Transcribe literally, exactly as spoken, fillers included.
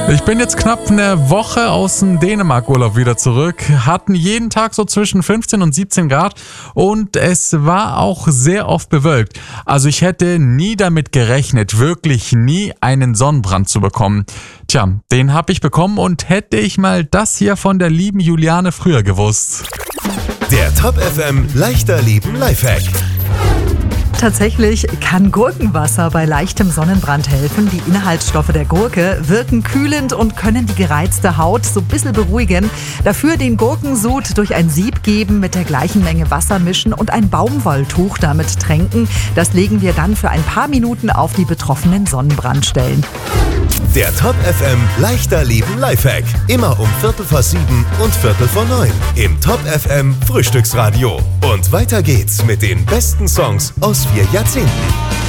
Ich bin jetzt knapp eine Woche aus dem Dänemark-Urlaub wieder zurück. Hatten jeden Tag so zwischen fünfzehn und siebzehn Grad und es war auch sehr oft bewölkt. Also ich hätte nie damit gerechnet, wirklich nie einen Sonnenbrand zu bekommen. Tja, den habe ich bekommen und hätte ich mal das hier von der lieben Juliane früher gewusst. Der Top F M Leichter Leben Lifehack. Tatsächlich kann Gurkenwasser bei leichtem Sonnenbrand helfen. Die Inhaltsstoffe der Gurke wirken kühlend und können die gereizte Haut so ein bisschen beruhigen. Dafür den Gurkensud durch ein Sieb geben, mit der gleichen Menge Wasser mischen und ein Baumwolltuch damit tränken. Das legen wir dann für ein paar Minuten auf die betroffenen Sonnenbrandstellen. Der Top F M Leichter Leben Lifehack. Immer um Viertel vor sieben und Viertel vor neun. Im Top F M Frühstücksradio. Und weiter geht's mit den besten Songs aus vier Jahrzehnten.